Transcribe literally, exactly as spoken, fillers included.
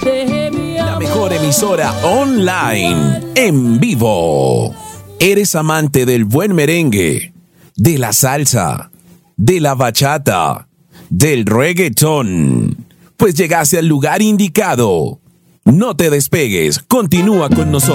La mejor emisora online, en vivo. ¿Eres amante del buen merengue, de la salsa, de la bachata, del reggaetón? Pues llegaste al lugar indicado. No te despegues, continúa con nosotros.